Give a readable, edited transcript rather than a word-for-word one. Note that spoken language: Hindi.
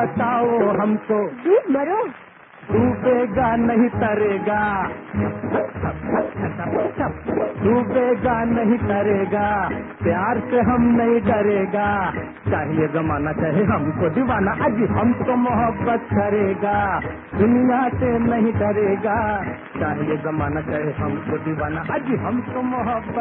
बताओ हमको। डूब मरो। डूबेगा नहीं तरेगा, डूबेगा नहीं तरेगा, प्यार से हम नहीं डरेगा। चाहिए जमाना चाहे हमको दीवाना, आज हमको मोहब्बत करेगा, दुनिया से नहीं डरेगा। चाहिए जमाना चाहे हमको दीवाना, आज हमको मोहब्बत